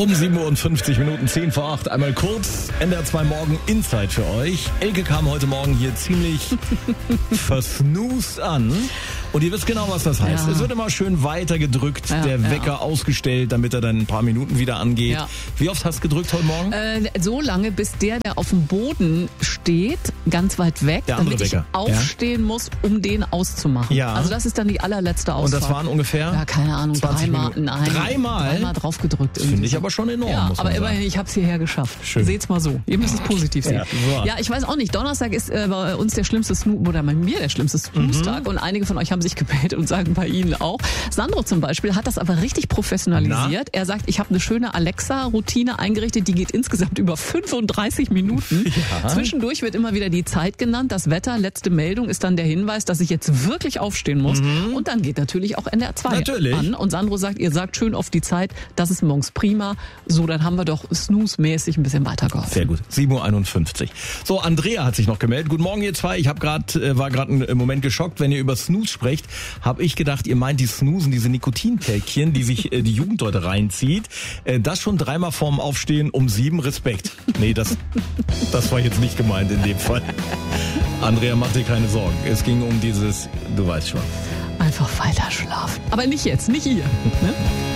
Um 7:50 Minuten, 10 vor 8. Einmal kurz NDR 2 Morgen Inside für euch. Elke kam heute Morgen hier ziemlich versnoost an. Und ihr wisst genau, was das heißt. Ja. Es wird immer schön weitergedrückt, Ja, der ja. Wecker ausgestellt, damit er dann ein paar Minuten wieder angeht. Ja. Wie oft hast du gedrückt heute Morgen? So lange, bis der auf dem Boden steht, ganz weit weg, Der andere damit ich Wecker. aufstehen muss, um den auszumachen. Ja. Also das ist dann die allerletzte Ausfahrt. Und das waren ungefähr? Ja, keine Ahnung, 20 dreimal. Minuten. Nein. Dreimal? Dreimal drauf gedrückt. Das finde ich aber schon enorm, Ja, muss man aber sagen. immerhin, ich habe es hierher geschafft. Schön. Seht's mal so. Ihr müsst es positiv sehen. Ja, so. Ja, ich weiß auch nicht. Donnerstag ist bei uns der schlimmste oder bei mir der schlimmste Snooze-Tag. Und einige von euch haben sich gemeldet und sagen bei Ihnen auch. Sandro zum Beispiel hat das aber richtig professionalisiert. Er sagt, ich habe eine schöne Alexa-Routine eingerichtet, die geht insgesamt über 35 Minuten. Ja. Zwischendurch wird immer wieder die Zeit genannt, das Wetter, letzte Meldung ist dann der Hinweis, dass ich jetzt wirklich aufstehen muss. Und dann geht natürlich auch NDR 2 Natürlich. an. Und Sandro sagt, ihr sagt schön oft die Zeit, das ist morgens prima. So, dann haben wir doch snooze-mäßig ein bisschen weitergeholfen. Sehr gut. 7:51 Uhr. So, Andrea hat sich noch gemeldet. Guten Morgen, ihr zwei. Ich war gerade einen Moment geschockt. Wenn ihr über Snooze sprecht, habe ich gedacht, ihr meint die Snoozen, diese Nikotinpäckchen, die sich die Jugend heute reinzieht. Das schon dreimal vorm Aufstehen um 7. Respekt. Nee, das war jetzt nicht gemeint in dem Fall. Andrea, mach dir keine Sorgen. Es ging um dieses, du weißt schon. Einfach weiter schlafen. Aber nicht jetzt, nicht ihr. Ne?